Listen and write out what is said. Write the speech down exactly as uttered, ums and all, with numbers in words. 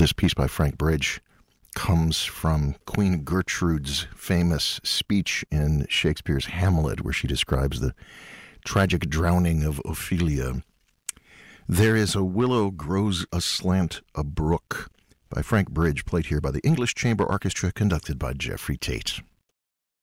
This piece by Frank Bridge comes from Queen Gertrude's famous speech in Shakespeare's Hamlet, where she describes the tragic drowning of Ophelia. There is a willow grows aslant a brook, by Frank Bridge, played here by the English Chamber Orchestra, conducted by Jeffrey Tate.